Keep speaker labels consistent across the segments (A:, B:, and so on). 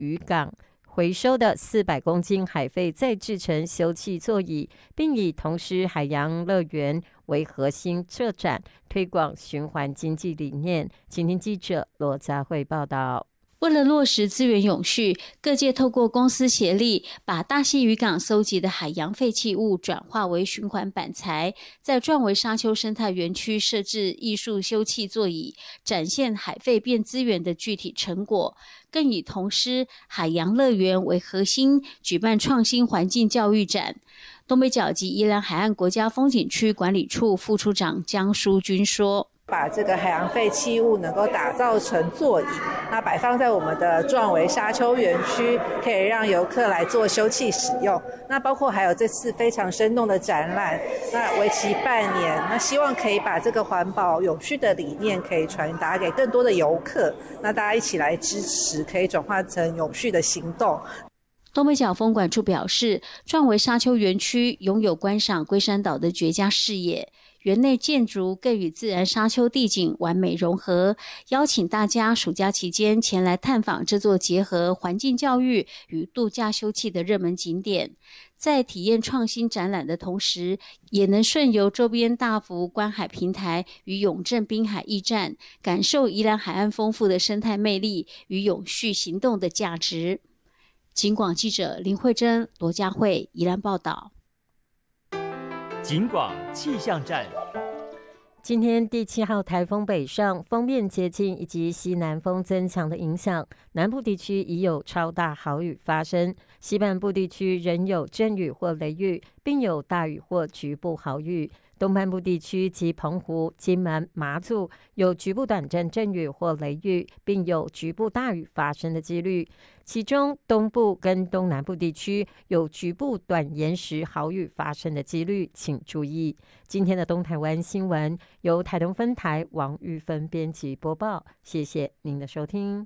A: 渔港回收的400公斤海废再制成休憩座椅，并以同师海洋乐园为核心策展，推广循环经济理念。请听记者罗佳慧报道。
B: 为了落实资源永续，各界透过公司协力，把大溪渔港搜集的海洋废弃物转化为循环板材，在壮围沙丘生态园区设置艺术休憩座椅，展现海废变资源的具体成果。更以同师海洋乐园为核心，举办创新环境教育展。东北角及宜兰海岸国家风景区管理处副处长江淑君说，
C: 把这个海洋废弃物能够打造成座椅，那摆放在我们的壮围沙丘园区，可以让游客来做休憩使用。那包括还有这次非常生动的展览，那为期半年，那希望可以把这个环保永续的理念可以传达给更多的游客，那大家一起来支持，可以转化成永续的行动。
B: 东北角风管处表示，壮围沙丘园区拥有观赏龟山岛的绝佳视野，园内建筑更与自然沙丘地景完美融合，邀请大家暑假期间前来探访这座结合环境教育与度假休憩的热门景点。在体验创新展览的同时，也能顺游周边大幅观海平台与永正滨海驿站，感受宜兰海岸丰富的生态魅力与永续行动的价值。警广记者林慧珍、罗佳慧宜兰报道。
D: 警广气象站。
A: 今天第7号台风北上，锋面接近以及西南风增强的影响，南部地区已有超大豪雨发生，西半部地区仍有阵雨或雷雨，并有大雨或局部豪雨。东半部地区及澎湖、金门、马祖有局部短暂阵雨或雷雨，并有局部大雨发生的几率。其中东部跟东南部地区有局部短延时豪雨发生的几率，请注意。今天的东台湾新闻由台东分台王玉芬编辑播报，谢谢您的收听。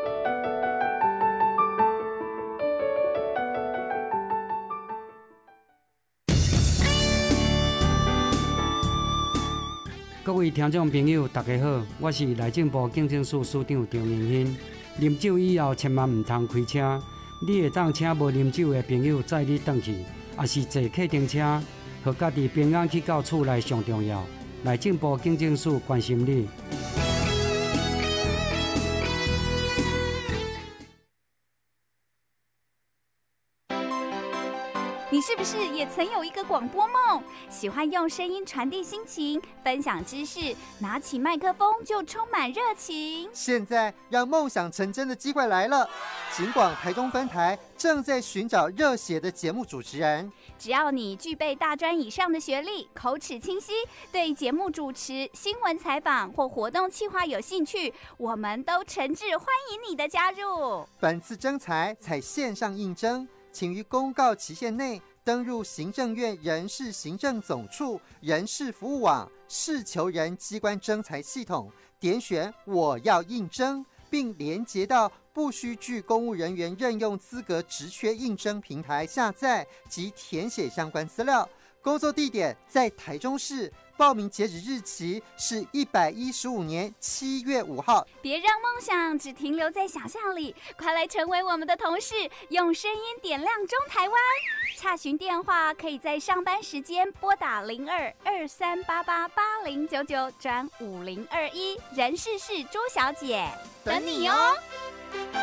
E: 各位听众朋友，大家好，我是内政部警政署署长张延兴。啉酒以后，千万唔通开车。你会当请无啉酒的朋友载你返去，也是坐客停车，和家己平安去到厝内上重要。内政部警政署关心你。
F: 你是不是也曾有一个广播梦？喜欢用声音传递心情，分享知识，拿起麦克风就充满热情。
G: 现在让梦想成真的机会来了！警广台中分台正在寻找热血的节目主持人。
F: 只要你具备大专以上的学历，口齿清晰，对节目主持、新闻采访或活动企划有兴趣，我们都诚挚欢迎你的加入。
G: 本次征才采线上应征，请于公告期限内登入行政院人事行政总处人事服务网事求人机关征才系统，点选我要应征，并连结到不需具公务人员任用资格职缺应征平台下载及填写相关资料。工作地点在台中市，报名截止日期是115年7月5号。
F: 别让梦想只停留在想象里，快来成为我们的同事，用声音点亮中台湾。洽询电话可以在上班时间拨打02-2388-8099转5021，人事是朱小姐，等你哦。